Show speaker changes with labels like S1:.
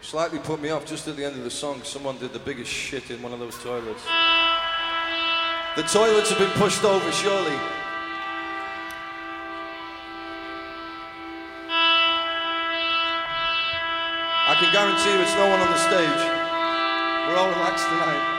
S1: Slightly put me off just at the end of the song. Someone did the biggest shit in one of those toilets. The toilets have been pushed over, surely. I can guarantee you it's no one on the stage. We're all relaxed tonight.